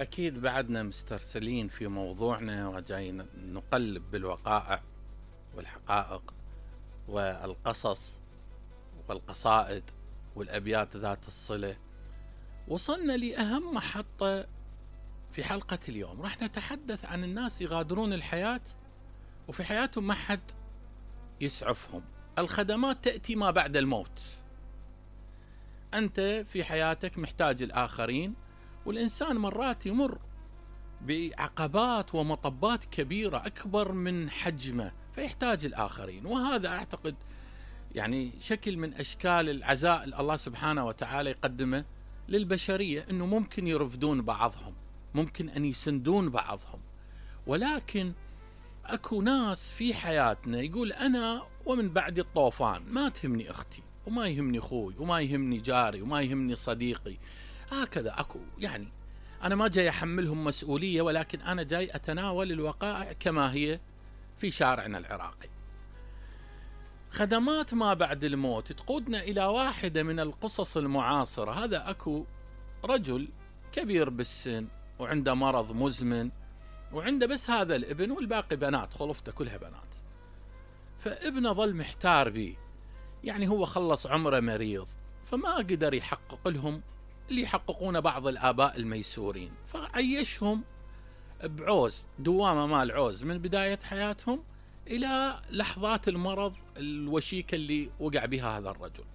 أكيد بعدنا مسترسلين في موضوعنا وجاي نقلب بالوقائع والحقائق والقصص والقصائد والأبيات ذات الصلة. وصلنا لأهم محطة في حلقة اليوم، راح نتحدث عن الناس يغادرون الحياة وفي حياتهم ما حد يسعفهم. الخدمات تأتي ما بعد الموت. أنت في حياتك محتاج الآخرين، والإنسان مرات يمر بعقبات ومطبات كبيرة أكبر من حجمه فيحتاج الآخرين، وهذا أعتقد يعني شكل من أشكال العزاء اللي الله سبحانه وتعالى يقدمه للبشرية، أنه ممكن يرفدون بعضهم، ممكن أن يسندون بعضهم. ولكن أكو ناس في حياتنا يقول أنا ومن بعد الطوفان ما تهمني أختي وما يهمني أخوي وما يهمني جاري وما يهمني صديقي. هكذا أكو، يعني أنا ما جاي أحملهم مسؤولية، ولكن أنا جاي أتناول الوقائع كما هي في شارعنا العراقي. خدمات ما بعد الموت تقودنا إلى واحدة من القصص المعاصرة. هذا أكو رجل كبير بالسن وعنده مرض مزمن وعنده بس هذا الابن والباقي بنات، خلفته كلها بنات. فابنه ظل محتار بيه، يعني هو خلص عمره مريض فما قدر يحقق لهم اللي يحققون بعض الآباء الميسورين، فعيشهم بعوز، دوامة مال عوز من بداية حياتهم إلى لحظات المرض الوشيكة اللي وقع بها هذا الرجل.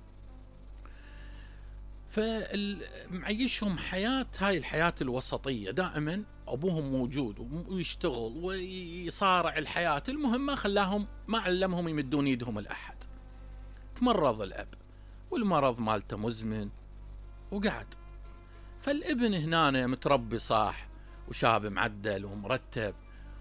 فمعيشهم حياة، هاي الحياة الوسطية، دائما أبوهم موجود ويشتغل ويصارع الحياة، المهم ما خلاهم، ما علمهم يمدون يدهم الأحد. تمرض الأب والمرض مالته مزمن وقعد. فالابن هنا متربي صاح وشاب معدل ومرتب،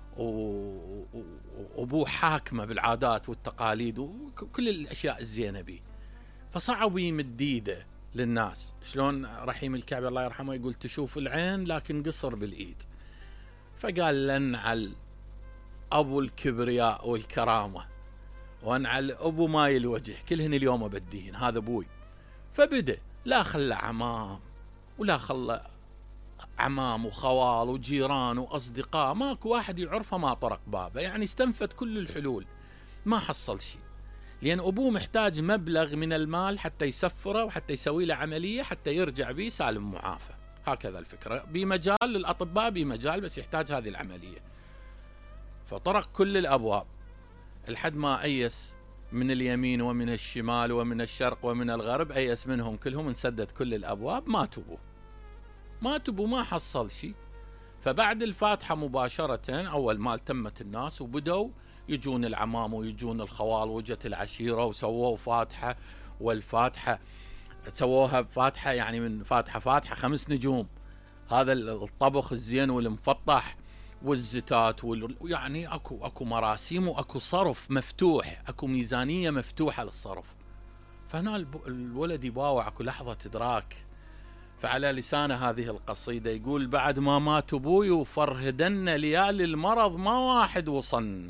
وأبوه حاكمه بالعادات والتقاليد وكل الأشياء الزينة بيه، فصعب يمد ايده للناس. شلون رحيم الكعبي الله يرحمه يقول تشوف العين لكن قصر بالإيد. فقال لنعل أبو الكبرياء والكرامة وانعل أبو ماي الوجه كلهن اليوم أبديهن، هذا أبوي. فبدأ لا خلى عمام ولا خلى عمام وخوال وجيران وأصدقاء، ماكو واحد يعرفه ما طرق بابه، يعني استنفد كل الحلول ما حصل شيء، لأن أبوه محتاج مبلغ من المال حتى يسفره وحتى يسوي له عملية حتى يرجع به سالم معافى. هكذا الفكرة، بمجال للأطباء بمجال، بس يحتاج هذه العملية. فطرق كل الأبواب لحد ما أيس من اليمين ومن الشمال ومن الشرق ومن الغرب، أيس منهم كلهم، انسدت كل الأبواب، ما تبوا ما حصل شيء. فبعد الفاتحة مباشرة أول ما التمت الناس وبدوا يجون العمام ويجون الخوال، وجت العشيرة وسووا فاتحة، والفاتحة سووها فاتحة يعني من فاتحة 5 نجوم، هذا الطبخ الزين والمفطح والزتات يعني اكو مراسيم واكو صرف مفتوح، اكو ميزانية مفتوحة للصرف. فهنا الولد يباوع، اكو لحظة ادراك. فعلى لسان هذه القصيدة يقول بعد ما مات ابوي وفرهدن ليالي المرض ما واحد وصلنا.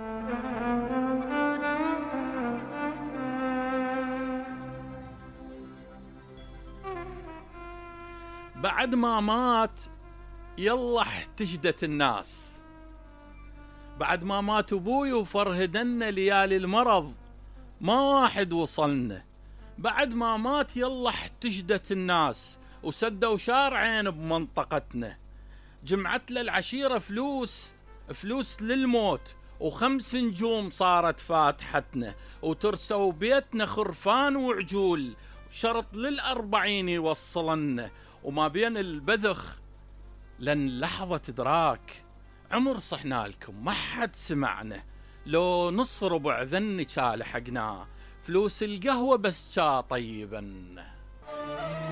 بعد ما مات يلا احتجدت الناس، بعد ما مات ابوي وفرهدن ليالي المرض ما واحد وصلنا، بعد ما مات يلا احتجدت الناس وسدوا شارعين بمنطقتنا، جمعت للعشيرة فلوس للموت، و5 نجوم صارت فاتحتنا، وترسوا بيتنا خرفان وعجول، شرط لل40 يوصلنا، وما بين البذخ لن لحظة ادراك، عمر صحنا لكم ما حد سمعنا، لو نص ربع ذني لحقناه، فلوس القهوة بس طيبا.